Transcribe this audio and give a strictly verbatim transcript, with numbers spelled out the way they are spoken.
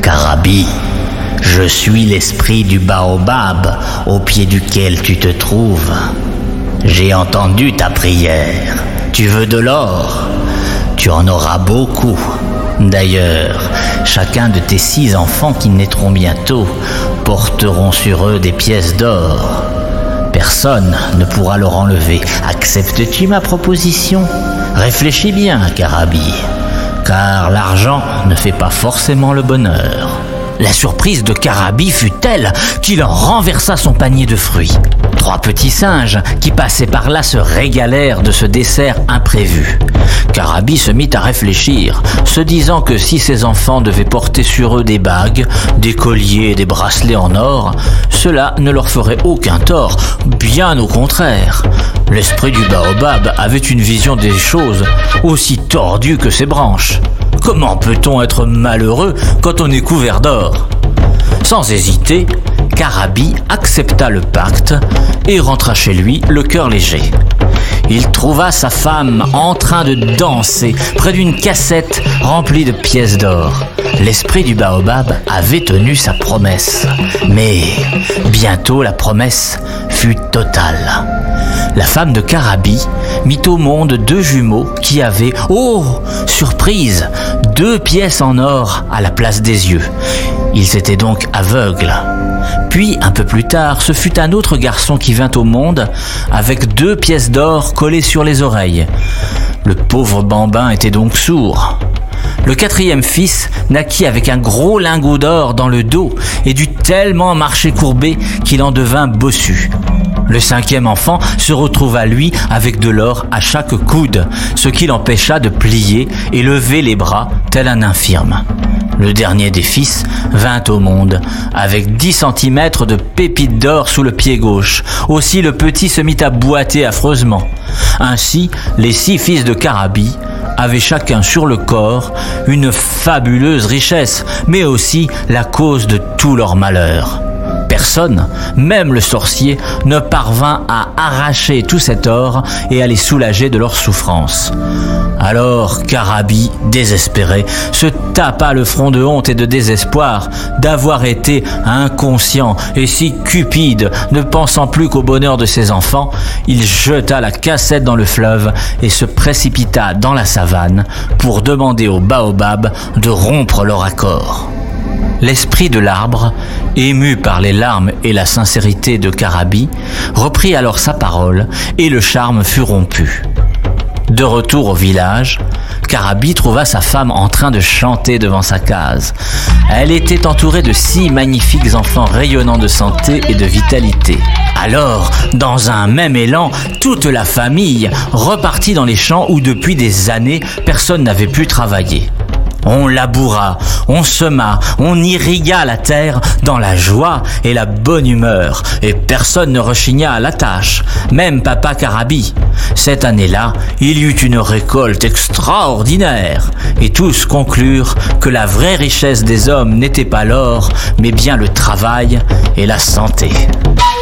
Carabi, je suis l'esprit du baobab au pied duquel tu te trouves. J'ai entendu ta prière. Tu veux de l'or? Tu en auras beaucoup. D'ailleurs, chacun de tes six enfants qui naîtront bientôt porteront sur eux des pièces d'or. Personne ne pourra leur enlever. Acceptes-tu ma proposition? Réfléchis bien, Carabi, car l'argent ne fait pas forcément le bonheur. La surprise de Carabi fut telle qu'il en renversa son panier de fruits. Trois petits singes qui passaient par là se régalèrent de ce dessert imprévu. Carabi se mit à réfléchir, se disant que si ses enfants devaient porter sur eux des bagues, des colliers et des bracelets en or, cela ne leur ferait aucun tort, bien au contraire. L'esprit du baobab avait une vision des choses aussi tordue que ses branches. Comment peut-on être malheureux quand on est couvert d'or? Sans hésiter, Carabi accepta le pacte et rentra chez lui le cœur léger. Il trouva sa femme en train de danser près d'une cassette remplie de pièces d'or. L'esprit du baobab avait tenu sa promesse. Mais bientôt la promesse fut totale. La femme de Carabi mit au monde deux jumeaux qui avaient, oh, surprise, deux pièces en or à la place des yeux. Ils étaient donc aveugles. Puis, un peu plus tard, ce fut un autre garçon qui vint au monde avec deux pièces d'or collées sur les oreilles. Le pauvre bambin était donc sourd. Le quatrième fils naquit avec un gros lingot d'or dans le dos et dut tellement marcher courbé qu'il en devint bossu. Le cinquième enfant se retrouva lui avec de l'or à chaque coude, ce qui l'empêcha de plier et lever les bras tel un infirme. Le dernier des fils vint au monde avec dix centimètres de pépites d'or sous le pied gauche. Aussi le petit se mit à boiter affreusement. Ainsi, les six fils de Carabi avaient chacun sur le corps une fabuleuse richesse, mais aussi la cause de tout leur malheur. Personne, même le sorcier, ne parvint à arracher tout cet or et à les soulager de leurs souffrances. Alors Carabi, désespéré, se tapa le front de honte et de désespoir d'avoir été inconscient et si cupide, ne pensant plus qu'au bonheur de ses enfants, il jeta la cassette dans le fleuve et se précipita dans la savane pour demander au baobab de rompre leur accord. L'esprit de l'arbre, ému par les larmes et la sincérité de Carabi, reprit alors sa parole et le charme fut rompu. De retour au village, Carabi trouva sa femme en train de chanter devant sa case. Elle était entourée de six magnifiques enfants rayonnants de santé et de vitalité. Alors, dans un même élan, toute la famille repartit dans les champs où depuis des années, personne n'avait pu travailler. On laboura, on sema, on irrigua la terre dans la joie et la bonne humeur, et personne ne rechigna à la tâche, même papa Carabi. Cette année-là, il y eut une récolte extraordinaire, et tous conclurent que la vraie richesse des hommes n'était pas l'or, mais bien le travail et la santé.